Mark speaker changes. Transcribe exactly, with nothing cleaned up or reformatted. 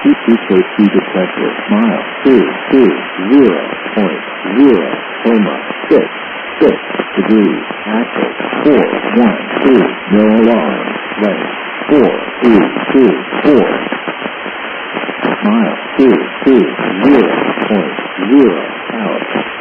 Speaker 1: E K G detected. Mile two two zero point zero coma six six degrees. Active four one two. No alarm. Lane four three two four. Mile two two